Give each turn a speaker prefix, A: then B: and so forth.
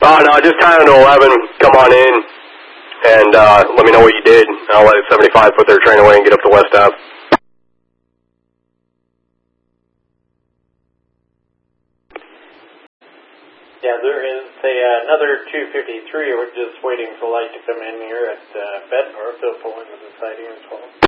A: Oh, no, just tie on to 11. Come on in and let me know what you did. I'll let 75 put their train away and get up to West Ave.
B: Yeah, there is another 253. We're just waiting for light to come in here at Bednar to pull into the sighting as well.